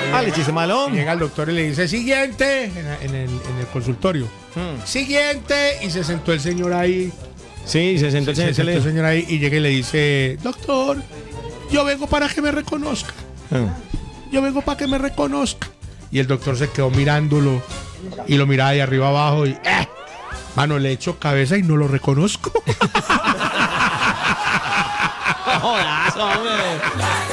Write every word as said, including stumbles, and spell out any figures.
Ah, le chiste malo. Y llega el doctor y le dice, siguiente, en, en el, en el consultorio. Hmm. Siguiente, y se sentó el señor ahí. Sí, se sentó el Se señor. sentó el le- señor ahí y llega y le dice, doctor, yo vengo para que me reconozca. Ah. Yo vengo para que me reconozca. Y el doctor se quedó mirándolo y lo miraba de arriba abajo y, eh, mano, le echo cabeza y no lo reconozco. Jodas, hombre.